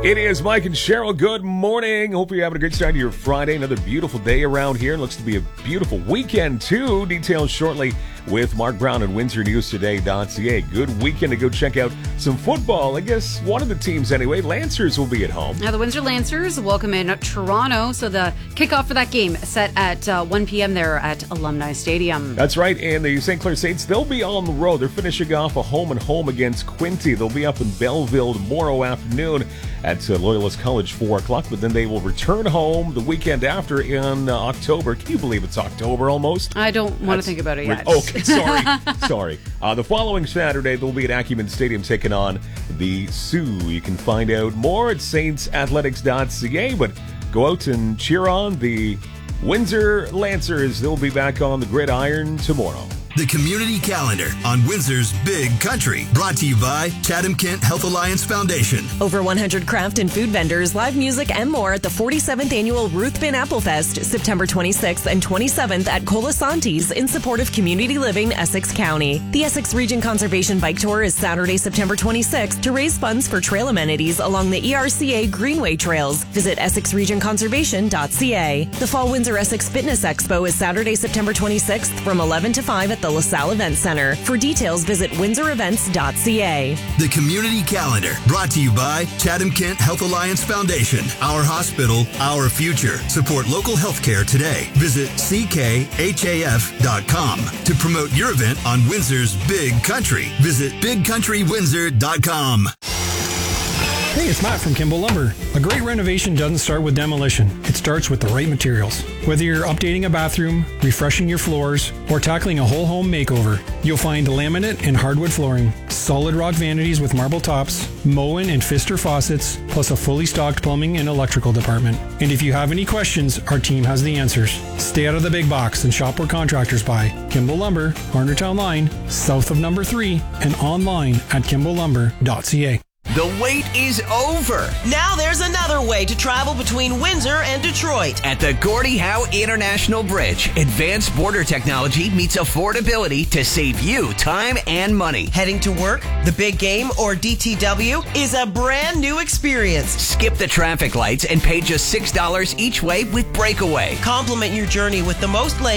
It is Mike and Cheryl. Good morning. Hope you're having a great start to your Friday. Another beautiful day around here. Looks to be a beautiful weekend, too. Details shortly with Mark Brown at WindsorNewsToday.ca. Good weekend to go check out some football. I guess one of the teams, anyway. Lancers will be at home. Now, the Windsor Lancers welcome in Toronto. So the kickoff for that game set at 1 p.m. there at Alumni Stadium. That's right. And the St. Clair Saints, they'll be on the road. They're finishing off a home-and-home against Quinte. They'll be up in Belleville tomorrow afternoon at Loyalist College, 4 o'clock, but then they will return home the weekend after in October. Can you believe it's October almost? I don't want to think about it yet. Okay, sorry. The following Saturday, they'll be at Acumen Stadium taking on the Sioux. You can find out more at saintsathletics.ca, but go out and cheer on the Windsor Lancers. They'll be back on the gridiron tomorrow. The Community Calendar on Windsor's Big Country. Brought to you by Chatham-Kent Health Alliance Foundation. Over 100 craft and food vendors, live music, and more at the 47th Annual Ruthven Apple Fest, September 26th and 27th at Colasanti's in support of community living, Essex County. The Essex Region Conservation Bike Tour is Saturday, September 26th to raise funds for trail amenities along the ERCA Greenway Trails. Visit EssexRegionConservation.ca. The Fall Windsor Essex Fitness Expo is Saturday, September 26th from 11 to 5 at the LaSalle Event Center. For details, visit windsorevents.ca. The Community Calendar, brought to you by Chatham-Kent Health Alliance Foundation. Our hospital, our future. Support local healthcare today. Visit ckhaf.com. To promote your event on Windsor's Big Country, visit bigcountrywindsor.com. Hey, it's Matt from Kimball Lumber. A great renovation doesn't start with demolition. It starts with the right materials. Whether you're updating a bathroom, refreshing your floors, or tackling a whole home makeover, you'll find laminate and hardwood flooring, solid rock vanities with marble tops, Moen and Pfister faucets, plus a fully stocked plumbing and electrical department. And if you have any questions, our team has the answers. Stay out of the big box and shop where contractors buy. Kimball Lumber, Harnertown Line, south of number 3, and online at kimballumber.ca. The wait is over. Now there's another way to travel between Windsor and Detroit. At the Gordie Howe International Bridge, advanced border technology meets affordability to save you time and money. Heading to work, the big game, or DTW is a brand new experience. Skip the traffic lights and pay just $6 each way with Breakaway. Complement your journey with the most